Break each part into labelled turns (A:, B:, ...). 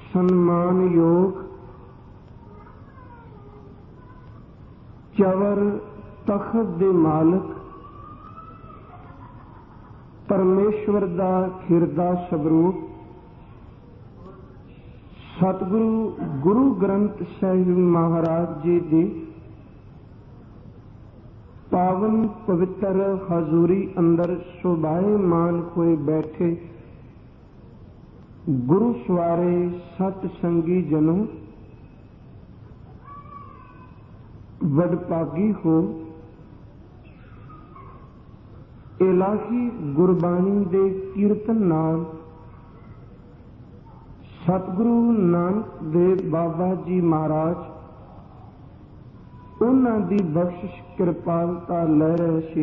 A: सन्मान योग चवर तखत दे मालक परमेश्वर दा खिरदा स्वरूप सतगुरु गुरु ग्रंथ साहिब महाराज जी दी पावन पवित्र हजूरी अंदर शोभायमान होए बैठे गुरु सवारे सतसंगी जनों, वडभागी हो इलाही गुरबाणी दे कीर्तन नाल सतगुरु नानक देव बाबा जी महाराज उन्हां दी बख्शिश कृपालता लै रहे सी।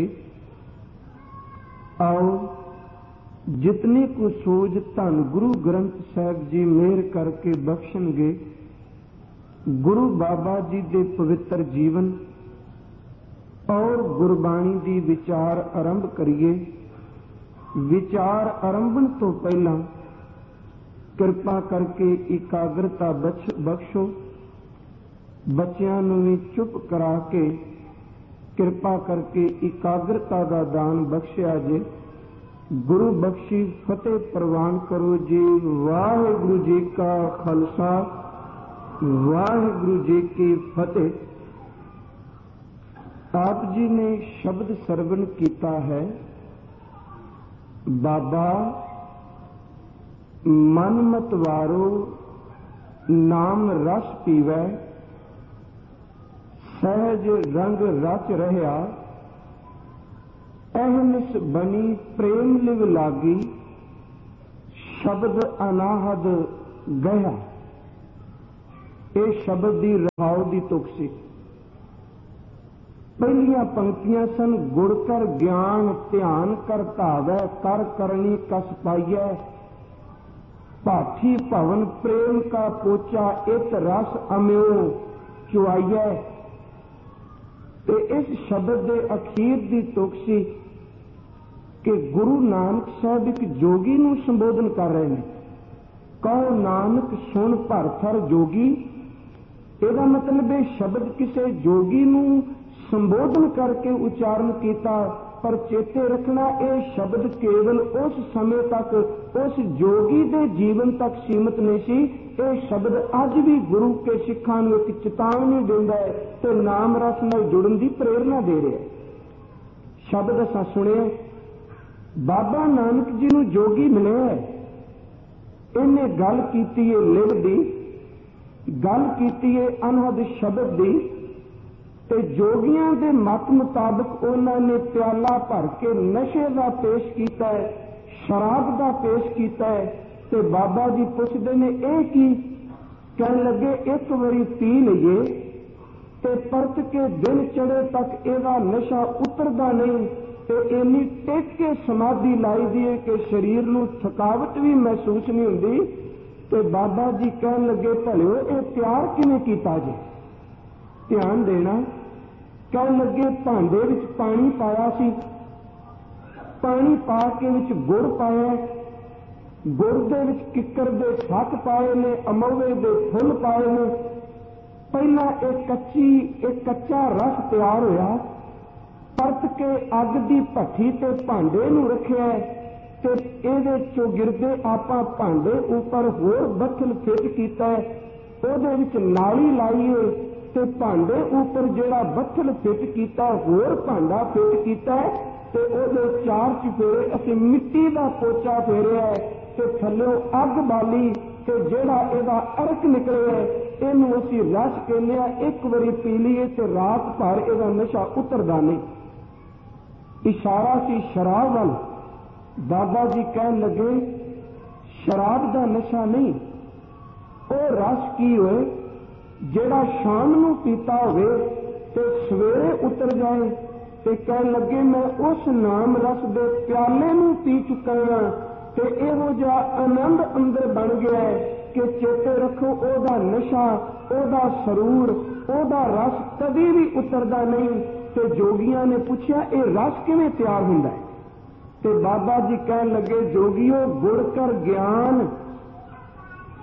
A: आओ जितनी को सूझ धन गुरु ग्रंथ साहिब जी मेहर करके बख्शणगे, गुरु बाबा जी दे पवित्र जीवन और गुरबाणी दी विचार आरंभ करिए। विचार आरंभण तो पहला कृपा करके एकाग्रता बख्शो। बच्चियां नूं भी चुप करा के कृपा करके एकाग्रता का दान बख्शिया जे। गुरु बख्शी फतेह प्रवान करो जी। वाहिगुरु जी का खालसा, वाहिगुरु जी की फतेह। आप जी ने शब्द सरवण किया है, बाबा मन मत वारो नाम रस पीवै, सहज रंग रच रहा, अहनिस बनी प्रेम लिव लागी, शब्द अनाहद गया। ये शब्द दी रहाव दी तुक सी। पहलियां पंक्तियां सन, गुड़ कर ज्ञान ध्यान कर धावै, कर करनी कस पाइयै, पाठी भवन प्रेम का पोचा, इत रस अम्यो चुआइए। ते इस शब्द के अखीर की तुक सी कि गुरु नानक साहब एक जोगी नूं संबोधन कर रहे हैं। कहो नानक सुन भर थर जोगी। ਇਹਦਾ मतलब है शब्द किसी जोगी नूं संबोधन करके उच्चारण किया, पर चेते रखना यह शब्द केवल उस समय तक उस जोगी के जीवन तक सीमित नहीं सी। यह शब्द अज भी गुरु के सिखां नूं एक चेतावनी देंदा है ते नाम रस नाल जुड़न की प्रेरणा दे रहा है। शब्द असां सुने, बाबा नानक जी नूं जोगी मिले, इन्हें गल कीती है लिव दी, गल कीती है अनहद शब्द दी। ते जोगियां दे मत मुताबिक उन्होंने प्याला भर के नशे का पेश किया है, शराब का पेश किया है। ते बाबा जी पुछदे ने यह की, कहने लगे एक बारी पी लीए ते परत के दिन चढ़े तक ਇਹਦਾ नशा उतरदा नहीं। ते इन्नी टेक के समाधि लाई दी है कि शरीर नूं थकावट भी महसूस नहीं हुंदी। ते बाबा जी कहने लगे भलिओ ये प्यार किवें कीता जी? ध्यान देना। कहने लगे भांडे विच पानी पाया सी, पानी पा के विच गुड़ पाया, गुड़ दे विच किक्कर दे फक पाए ने, अमोवे दे फुल पाए ने। पहला एक कच्चा रस तैयार होया, परत के अग दी भट्ठी ते भांडे नूं रखिया ते इहदे चौगिरदे आपां भांडे उपर होर बथल फिट कीता, ओहदे विच नाली लाई है ते भांडे उपर जिहड़ा बथल फिट कीता होर भांडा फिट कीता ते ओहदे चार चफेरे असीं मिट्टी दा पोचा फेरिया ते थल्लों अग बाली ते जिहड़ा इहदा अरक निकलिया इहनूं असीं रस कहने आ। एक वारी पी लईए ते रात भर इहदा नशा उतरदा नहीं। इशारा सी शराब वाल। बाबा जी कहन लगे शराब का नशा नहीं, वो रस की होए जेड़ा शाम नूं पीता होवे ते सवेरे उतर जाए। ते कहन लगे मैं उस नाम रस दे प्याले नूं पी चुका हां ते इहो जिहा आनंद अंदर बन गया है कि चेते रखो ओदा नशा, ओदा सरूर, ओदा रस कभी भी उतरदा नहीं। ते जोगियां ने पूछा ये रस किवें तैयार हुंदा है? ते बाबा जी कहन लगे जोगियो गुड़ कर ज्ञान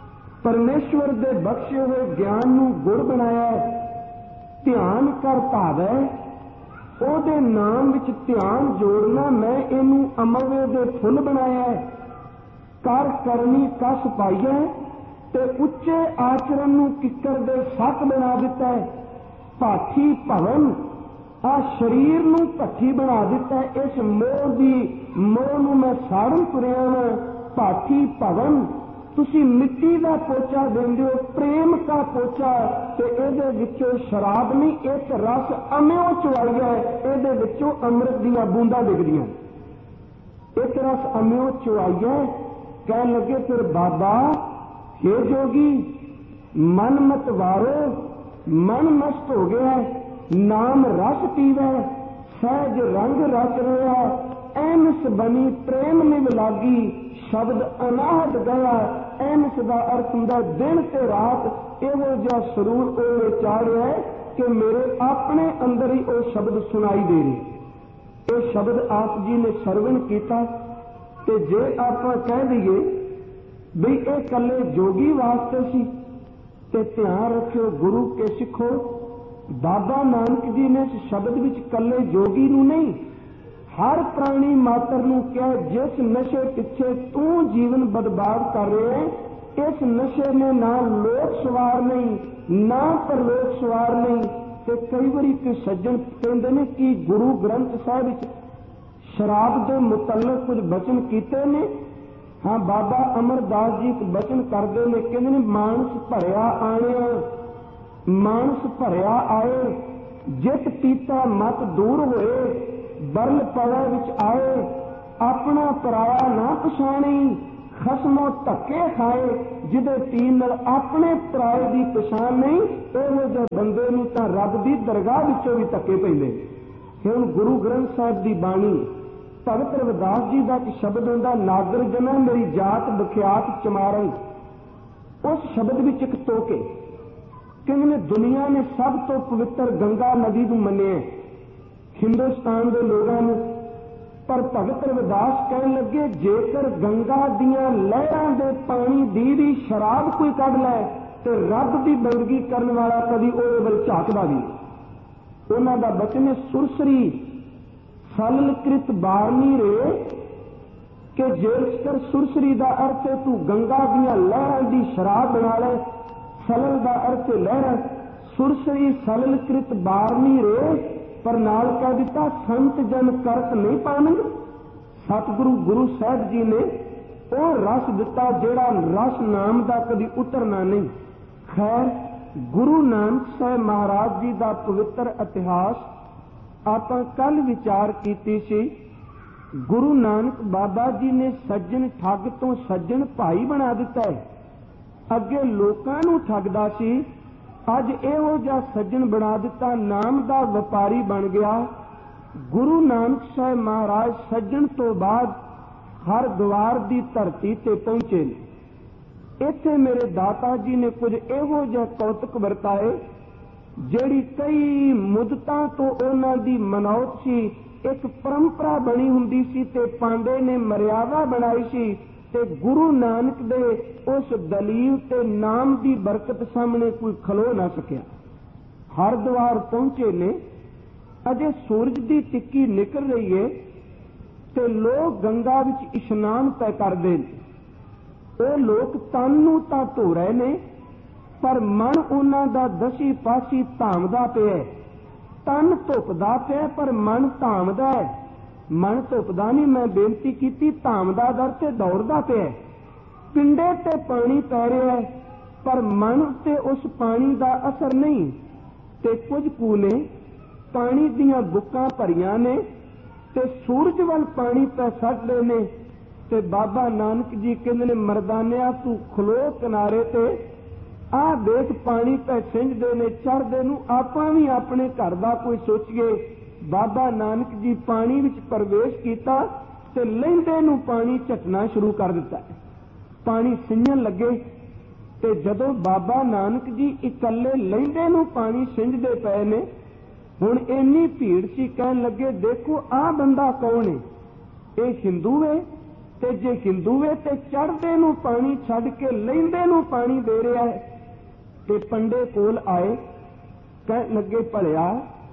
A: परमेश्वर दे बख्शे हुए ज्ञान नूं गुड़ बनाया है। ध्यान कर भावै ओहदे नाम विच ध्यान जोड़ना, मैं इनू अमरवे दे फुल बनाया है। कर करनी कस पाईए ते उच्चे आचरण नूं किकर दे सक बना दिता है। भाठी भवन आ शरीर नूं भट्ठी बना दिता है। इस मोह नूं मैं साड़न तुरिया वां। भाठी भवन तुसी मिट्टी का पोचा देंदे हो, प्रेम का पोचा, ते इहदे विचों शराब नहीं, एक रस अम्यो चुआइया है, इहदे विचों अमृत दीयां बूंदां डिगदियां। एक रस अम्यो चुआइया। कह लगे फिर बाबा, हे जोगी, मन मत वारो, मन मस्त हो गया, नाम रस पीवै, सहज रंग रच रहा, एनस बनी प्रेम निव लागी, शब्द अनाहत गया। एनस का अर्थ हुंदा दिन ते रात इहो जिहा सरूर ओले चाढ़िया है कि मेरे अपने अंदर ही वो शब्द सुनाई दे रहे। ये शब्द आप जी ने सरवण किया। ते जे आप कह दईए भी ये कले जोगी वास्ते सी, ते ध्यान रखियो गुरु के सिखो, बाबा नानक जी ने इस शब्द विच कले जोगी नूं नहीं, हर प्राणी मात्र नूं कहा, जिस नशे पिछे तू जीवन बर्बाद कर रहे हैं, इस नशे में ना लोक सवार नहीं ना परलोक सवार नहीं। ते कई बारी कोई सज्जन कहते हैं कि गुरु ग्रंथ साहिब विच शराब के मुतल्लक कुछ बचन कीते ने। हाँ, बाबा अमरदास जी एक बचन करते हैं, कहते हैं मानस भरिया आणिया, मानस भरिया आए, जित पीता मत दूर होए, बरल पवै विच आए, अपना पराया ना पछाणी, खसमों धक्के खाए, जिदे पीन नाल अपने पराए की पछाण नहीं, इहो जिहे बंदे नूं तां रब दी दरगाह विचों भी धक्के पैंदे। हुण गुरु ग्रंथ साहिब की बाणी भगत रविदास जी का एक शब्द हुंदा, नागर जना मेरी जात बख्यात चमारन। उस शब्द विच एक टोके कहने दुनिया ने सब तो पवित्र गंगा नदी को मन्निया हिंदुस्तान के लोगों ने, पर भगत रविदास कह लगे जेकर गंगा दियां लहरां दे पानी दी भी शराब कोई कढ़ लै तो रब की बंदगी करने वाला कभी ओहदे वल झाकदा भी। उन्हां दा बचन है, सुरसरी सललकृत बारनी रे, कि जेकर सुरसरी का अर्थ है तू गंगा दियां लहरां दी शराब बना ले, सलल का अर्थ है लहर, सुरसरी सललकृत बारनी रे, पर नाल कह दिता संत जन करत नहीं पानग। सतगुरु गुरु साहिब जी ने वो रस दिता जेड़ा रस नाम का कभी उतरना नहीं। खैर, गुरु नानक साहब महाराज जी का पवित्र इतिहास आप कल विचार कीती सी। गुरु नानक बाबा जी ने सज्जन ठग तो सज्जन भाई बना दिता है। अगे लोकां नूं ठगदा सी, अज इहो जिहा सज्जन बना दिता, नाम का व्यापारी बन गया। गुरु नानक साहब महाराज सज्जन तो बाद हरद्वार की धरती ते पहुंचे। इत्थे मेरे दाता जी ने कुछ इहो जिहा कौतक वरताए जिहड़ी कई मुद्दतां तो उन्हां दी मनौत सी, एक परंपरा बनी हुंदी सी ते पांडे ने मर्यादा बनाई सी, ते गुरु नानक दे उस दलील ते नाम की बरकत सामने कोई खलो ना सकिया। हरद्वार पहुंचे ने, अजे सूरज की टिक्की निकल रही है ते लोग गंगा विच इशनान तय करते हैं। वो लोग तन नूं तां धो रहे ने, पर मन उन्हां दा दसी पासी धामदा पिया। तन धुपदा पिया पर मन धामदा है। मन धुपदा नहीं, मैं बेनती की, धामदा दर ते दौड़दा पिया। पिंडे ते पानी पै रहा है पर मन ते उस पानी का असर नहीं। ते कुछ कू ने पानी दियां बुक्कां भरियां ने ते सूरज वाल पानी पै सटदे ने, ते बाबा नानक जी कहंदे ने मरदानिया तू खलो किनारे ते, आ देख पानी पै सिंजदे ने, चढ़दे नूं आपां भी अपने घर दा कोई सोचीए। बाबा नानक जी पानी विच प्रवेश किया ते लहिंदे नूं पानी झटना शुरू कर दिता। पानी सिंजण लगे ते जदों बाबा नानक जी इकल्ले लहिंदे नूं पानी सिंजदे पए ने, हुण इन्नी भीड़ सी, कहण लगे देखो आ बंदा कौन है, ये हिंदू है ते जे हिंदू है तो चढ़दे नूं पानी छड्ड के लैंदे नूं पानी दे रहा है। ते पंडे कोल आए, कह लगे भलिया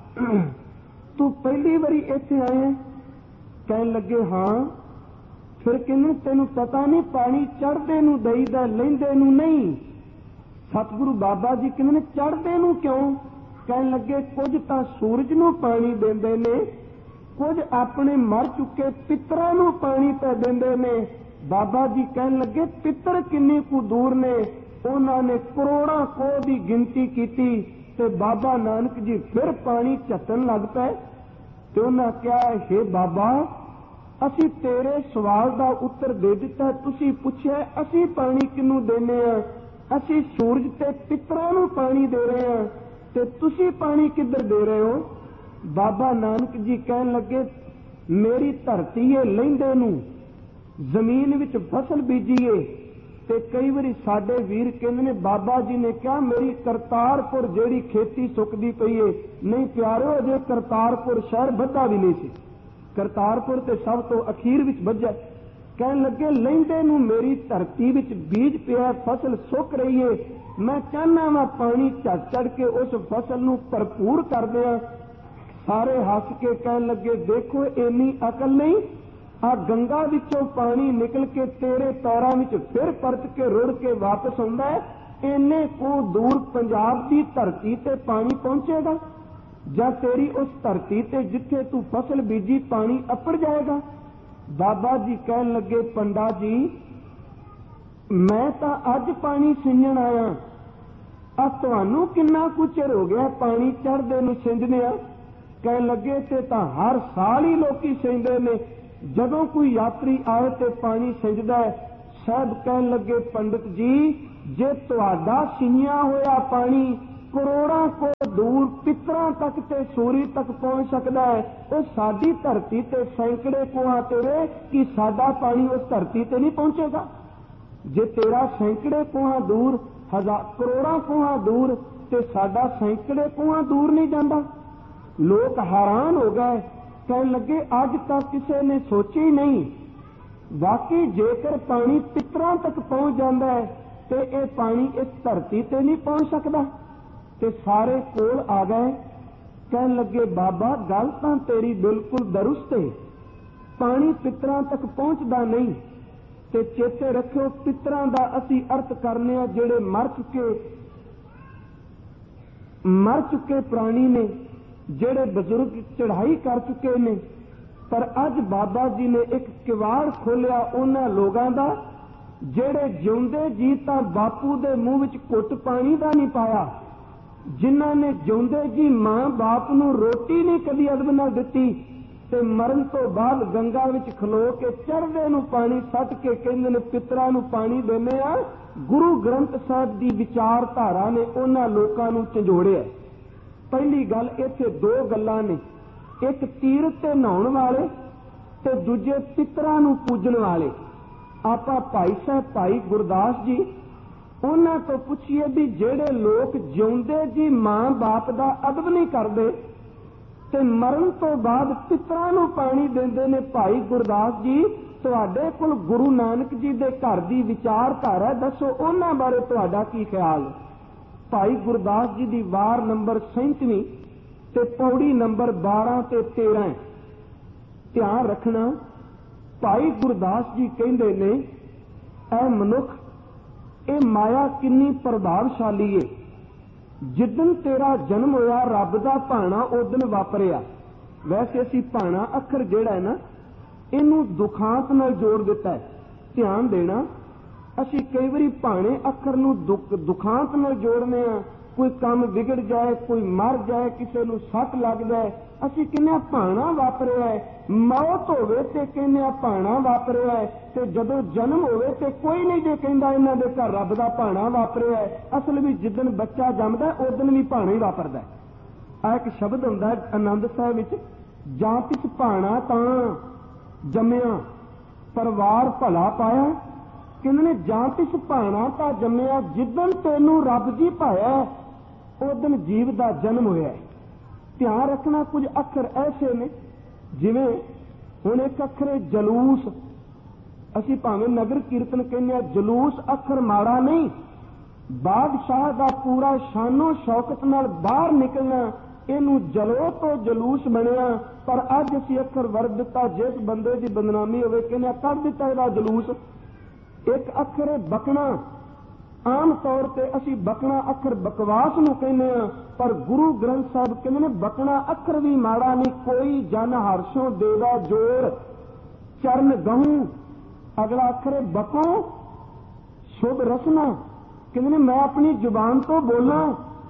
A: तू पहली बारी इत्थे आया? कह लगे हाँ। फिर कहने तेनू पता नहीं पानी चढ़दे नूं दईदा लैंदे नूं नहीं? सतगुरु बाबा जी कहने चढ़दे नूं क्यों? कह लगे कुछ तां सूरज नूं पानी देंदे ने, कुछ अपने मर चुके पितरां नूं पानी पै देंदे ने। बाबा जी कहन लगे पितर किन्नी कु दूर ने? उन्हां ने करोड़ां कोह दी गिनती कीती ते बाबा नानक जी फिर पानी झट्टन लग पए ते उन्हां कहा हे बाबा असी तेरे सवाल दा उत्तर दे दिता, तुसी पुछिआ असी पानी किनू देने आ? असी सूरज ते पितरां नूं पानी दे रहे हैं ते तुसी पानी किधर दे रहे हो? बाबा नानक जी कहन लगे मेरी धरती है लैंदे नूं, जमीन विच फसल बीजीए। ते कई बारी साडे वीर कहंदे ने बाबा जी ने कहा मेरी करतारपुर जेड़ी खेती सुकदी पई है। नहीं प्यारो अजे करतारपुर शहर बधा भी नहीं सी, करतारपुर ते सब तो अखीर विच बझा। कहन लगे लैंदे नूं मेरी धरती विच बीज पिया, फसल सुक रही है, मैं चाहना वा पानी झड़ चढ़ के उस फसल नूं भरपूर कर दियां। सारे हस के कहन लगे देखो इन्नी अकल नहीं, आ गंगा विचों पानी निकल के तेरे पैरां विच फिर परत के रुड़ के वापस आउंदा है, इन्ने को दूर पंजाब की धरती ते पानी पहुंचेगा जां तेरी उस धरती ते जिथे तू फसल बीजी पानी अपड़ जाएगा? बाबा जी कहन लगे पंडा जी मैं तां अज पानी सिंजण आया, आ तुहानू किन्ना कुछ चिर हो गया पानी चढ़दे नूं सिंजने आ? कहन लगे ते तां हर साल ही लोकी सिंजदे ने, जदों कोई यात्री आए ते पानी सिंजदा है। साहब कहन लगे पंडित जी जे तुहाडा सिंजिया होया पानी करोड़ां को दूर पितरां तक ते सूरी तक पहुंच सकदा है, वो साडी धरती ते सैकड़े कोहां ते रहे कि साडा पानी उस धरती ते नहीं पहुंचेगा? जे तेरा सैकड़े कोहां दूर, करोड़ां कोहां दूर ते साडा सैकड़े कोहां दूर नहीं जांदा? लोग हैरान हो गए, कहने लगे अज तक किसी ने सोची ही नहीं, वाकई जेकर पानी पितरां तक पहुंच जाता है तो यह पानी इस धरती ते नहीं पहुंच सकता। ते सारे कोल आ गए, कहने लगे बाबा गल तां तेरी बिल्कुल दुरुस्त है, पानी पितरां तक पहुंचता नहीं। ते चेते रखियो पितरां दा असी अर्थ करने आ जेड़े मर चुके प्राणी ने, जेड़े बजुर्ग चढ़ाई कर चुके ने। पर अज बाबा जी ने एक किवाड़ खोलिया उन्हां लोगां दा जेड़े जिउंदे जी तां बापू दे मूंह विच घुट पानी दा नहीं पाया, जिन्हां ने जिउंदे जी मां बाप नूं रोटी नहीं कदी अदब नाल दित्ती ते मरण तो बाद गंगा विच खलो के चढ़दे नूं पानी सट के कहंदे ने पितरां नूं पानी देने आ। गुरु ग्रंथ साहिब दी विचारधारा ने उन्हां लोकां नूं झंजोड़िया। पहली गल इत्थे दो गल्लां ने, एक तीरथ ते नहाउण वाले ते दूजे पितरां नूं पूजण वाले। आपां भाई साहब भाई गुरदास जी उन्हां तो पुछिए भी जेड़े लोग जिउंदे जी मां बाप दा अदब नहीं करदे ते मरण तो बाद पितरां नूं पानी देंदे ने, भाई गुरदास जी तुहाडे कोल गुरु नानक जी दे घर दी विचारधारा दसो, उन्हां बारे तुहाडा की ख्याल है? भाई गुरदास जी की वार नंबर 37 ते पौड़ी नंबर 12 ते 13। ध्यान रखना भाई गुरदास जी कहंदे ने ऐ मनुख ये माया किन्नी प्रभावशाली है, जिदन तेरा जन्म होया रब दा भाणा उदन वापरिया। वैसे असी भाणा अखर जिहड़ा है ना इनू दुखांत नाल जोड़ दिता है, ध्यान देना। असी कई बारी भाणे अखर नूं दुखांत नाल जोड़ने आ, कोई काम बिगड़ जाए, कोई मर जाए, किसी नूं सट लग जाए, असी कहने भाणा वापरिया है। मौत होवे ते कहने भाणा वापरिया है, ते जदों जन्म होवे ते कोई नहीं जे कहंदा इन्हां दे घर रब दा भाणा वापरिया है। असल भी जिदन बच्चा जमदा उदन भी भाणा ही वापरदा है। आ एक शब्द हुंदा आनंद साहिब विच, जां तिस भाणा तां जम्मिया परिवार भला पाया, कहने जां तिस भाणा तां जम्मिया जिदन तैनूं रब जी पाया उदन जीव दा जन्म होया है। ध्यान रखना कुछ अखर ऐसे ने जिवें हुण एक अखर है जलूस, ਅਸੀਂ ਭਾਵੇਂ ਨਗਰ ਕੀਰਤਨ ਕਹਿੰਦੇ ਆ, ਜਲੂਸ ਅੱਖਰ ਮਾੜਾ ਨਹੀਂ, ਬਾਦਸ਼ਾਹ ਦਾ ਪੂਰਾ ਸ਼ਾਨੋ ਸ਼ੌਕਤ ਨਾਲ ਬਾਹਰ ਨਿਕਲਣਾ ਇਹਨੂੰ ਜਲੋ ਤੋਂ ਜਲੂਸ ਬਣਿਆ। ਪਰ ਅੱਜ ਅਸੀਂ ਅੱਖਰ ਵਰਤ ਦਿੱਤਾ, ਜਿਸ ਬੰਦੇ ਦੀ ਬਦਨਾਮੀ ਹੋਵੇ ਕਹਿੰਦੇ ਕੱਢ ਦਿੱਤਾ ਇਹਦਾ ਜਲੂਸ। ਇੱਕ ਅੱਖਰ ਹੈ ਬਕਣਾ, ਆਮ ਤੌਰ ਤੇ ਅਸੀਂ ਬਕਣਾ ਅੱਖਰ ਬਕਵਾਸ ਨੂੰ ਕਹਿੰਦੇ ਆ, ਪਰ ਗੁਰੂ ਗ੍ਰੰਥ ਸਾਹਿਬ ਕਹਿੰਦੇ ਨੇ ਬਕਣਾ ਅੱਖਰ ਵੀ ਮਾੜਾ ਨਹੀਂ। ਕੋਈ ਜਨ ਹਰਸ਼ੋਂ ਦੇਦਾ ਜੋਰ ਚਰਨ ਗਹੂੰ, ਅਗਲਾ ਅੱਖਰ ਹੈ ਬਕੋ ਸ਼ੁਭ ਰਸਨਾ। ਕਹਿੰਦੇ ਨੇ ਮੈਂ ਆਪਣੀ ਜ਼ੁਬਾਨ ਤੋਂ ਬੋਲਾਂ,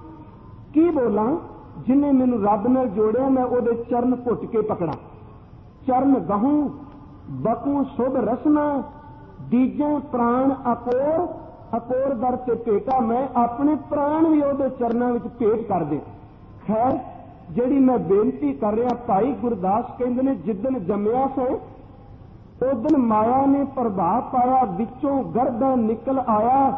A: ਕੀ ਬੋਲਾਂ? ਜਿਨੇ ਮੈਨੂੰ ਰੱਬ ਨਾਲ ਜੋੜਿਆ ਮੈਂ ਉਹਦੇ ਚਰਨ ਘੁੱਟ ਕੇ ਪਕੜਾਂ। ਚਰਨ ਗਹੂੰ ਬਕੂ ਸ਼ੁਭ ਰਸਨਾ, ਦੀਜੇ ਪ੍ਰਾਣ ਅਪੋਰ, ਅਪੋਰ ਦਰ ਤੇ ਭੇਟਾ, ਮੈਂ ਆਪਣੇ ਪ੍ਰਾਣ ਵੀ ਉਹਦੇ ਚਰਨਾਂ ਵਿੱਚ ਭੇਟ ਕਰ ਦੇ। ਖੈਰ ਜਿਹੜੀ ਮੈਂ ਬੇਨਤੀ ਕਰ ਰਿਹਾ, ਭਾਈ ਗੁਰਦਾਸ ਕਹਿੰਦੇ ਨੇ ਜਿੱਦਣ ਜੰਮਿਆ ਸੋ ਉਦਣ ਮਾਇਆ ਨੇ ਪ੍ਰਭਾਵ ਪਾਇਆ, ਵਿੱਚੋਂ ਗਰਦਾਂ ਨਿਕਲ ਆਇਆ,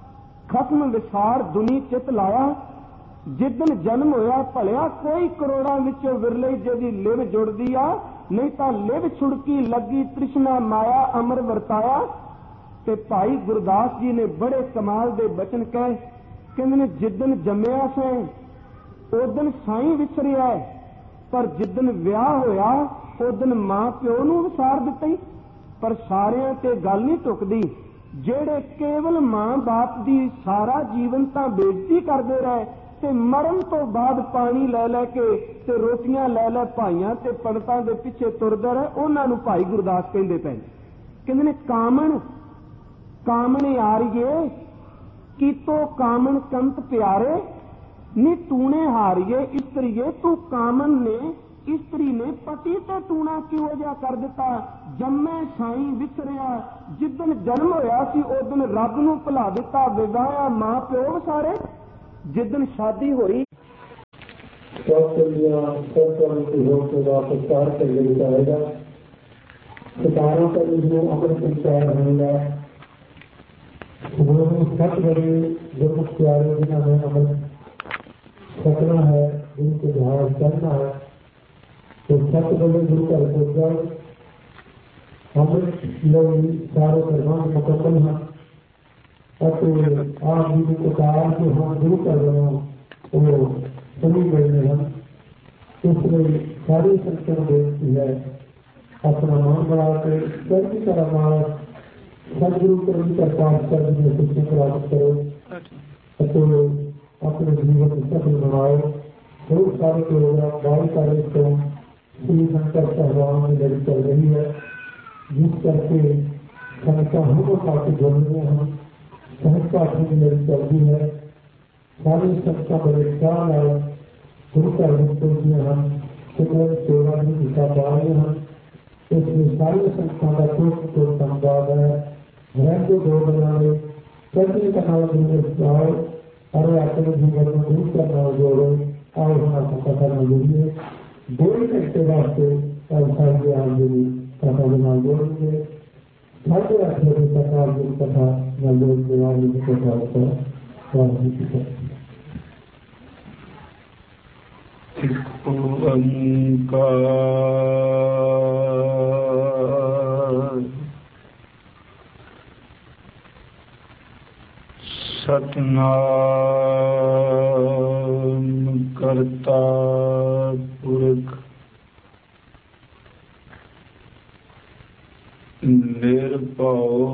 A: ਖਸਮ ਵਿਸਾਰ ਦੁਨੀ ਚਿਤ ਲਾਇਆ। ਜਿੱਦਣ ਜਨਮ ਹੋਇਆ ਭਲਿਆ ਕੋਈ ਕਰੋੜਾਂ ਵਿੱਚੋਂ ਵਿਰਲੇ ਜਿਹਦੀ ਲਿਵ ਜੁੜਦੀ ਆ, ਨਹੀਂ ਤਾਂ ਲਿਵ ਛੁੜਕੀ ਲੱਗੀ ਤ੍ਰਿਸ਼ਨਾ ਮਾਇਆ ਅਮਰ ਵਰਤਾਇਆ। ਤੇ ਭਾਈ ਗੁਰਦਾਸ ਜੀ ਨੇ ਬੜੇ ਕਮਾਲ ਦੇ ਬਚਨ ਕਹੇ, ਕਹਿੰਦੇ ਨੇ ਜਿੱਦਣ ਜੰਮਿਆ ਸੈਂ ਉਦਣ ਸਾਈਂ ਵਿਸਰਿਆ, ਪਰ ਜਿੱਦਣ ਵਿਆਹ ਹੋਇਆ ਉਦਣ ਮਾਂ ਪਿਓ ਨੂੰ ਵਿਸਾਰ ਦਿੱਤਾ ਹੀ। ਪਰ ਸਾਰਿਆਂ ਤੇ ਗੱਲ ਨਹੀਂ ਟੁਕਦੀ, ਜਿਹੜੇ ਕੇਵਲ ਮਾਂ ਬਾਪ ਦੀ ਸਾਰਾ ਜੀਵਨ ਤਾਂ ਬੇਇੱਜ਼ਤੀ ਕਰਦੇ ਰਹੇ ਤੇ ਮਰਨ ਤੋਂ ਬਾਅਦ ਪਾਣੀ ਲੈ ਲੈ ਕੇ ਤੇ ਰੋਟੀਆਂ ਲੈ ਲੈ ਭਾਈਆਂ ਤੇ ਪੰਡਤਾਂ ਦੇ ਪਿੱਛੇ ਤੁਰਦੇ ਰਹੇ, ਉਹਨਾਂ ਨੂੰ ਭਾਈ ਗੁਰਦਾਸ ਕਹਿੰਦੇ ਪਏ। ਕਹਿੰਦੇ ਨੇ ਕਾਮਣ ਕਾਮਣੇ ਆਰੀਏ ਕੀਤੋ ਕਾਮਣ ਕੰਤ ਪਿਆਰੇ, ਨੀ ਤੂਨੇ ਹਾਰੀਏ ਇਸਤਰੀਏ ਤੂੰ ਕਾਮਨ ਨੇ ਇਸਤਰੀ ਨੇ ਪਤੀ ਤੇ ਟੂਣਾ ਕਿਹੋ ਜਿਹਾ ਕਰ ਦਿੱਤਾ। ਜੰਮੇ ਸਾਈਂ ਵਿਸਰਿਆ, ਜਿੱਦਣ ਜਨਮ ਹੋਇਆ ਸੀ ਉਦਣ ਰੱਬ ਨੂੰ ਭੁਲਾ ਦਿੱਤਾ, ਵਿਵਾਹਿਆ ਮਾਂ ਪਿਓ ਵਿਸਾਰੇ। ਜਿੱਦਣ ਸ਼ਾਦੀ ਹੋਈ
B: ਪ੍ਰਚਾਰ ਕਰਨਾ ਚਾਹੇਗਾ, ਸਰਕਾਰਾਂ पर इसमें अमर संचार होगा। सच बड़े गुरमुख प्यारे जिन्होंने अमर सकना है, जिनके ध्यान करना है, तो सच बड़े गुरु का प्रचार अमृत लोग सारे प्रधान मुकम्मल हैं। आप जी को कहा कि हम गुरु कर रहे हैं वो सभी गए हैं, इसलिए सारी संस्था बेनती है अपना मन बना के सभी तरह सदगुरु को पाठ करने में खुशी प्राप्त करो, तो अपने जीवन में सफल बनाओ। बहुत सारे प्रोग्राम 22 तारीख को श्री शंकर सहवान में लड़ी चल रही है, जिस करके संस्था हम काफी जोड़ रहे हैं। संस्था की लड़ी चलती है, सारी संस्था बड़े ख्याल है गुरु का में हम केवल सेवा भी दिखा पा रहे हैं। इसमें सारी संस्था का तो संवाद है, रहते दो बनाए सभी का नाम और अपने जीवन में दूर करना जोड़ो और हमारा कथा करना जोड़िए। 2 घंटे वास्ते सारी आमदनी कथा बना जोड़ेंगे, साढ़े 8 बजे तक आमदनी कथा न जोड़ने वाली कथा पर
C: ओंकार सतनाम करता पुरख निर्भव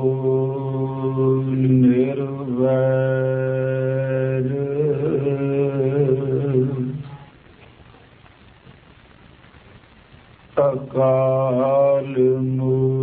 C: निर्वैर अकाल मूर्ति